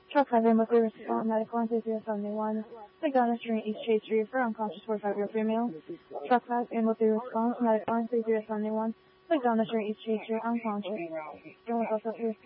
Truck 5 mostly respond medical on 3071. McDonald's during East Chase Street for unconscious 45-year-old female. Truck 5 mostly response medical on 3071. McDonald's during East Chase Street unconscious.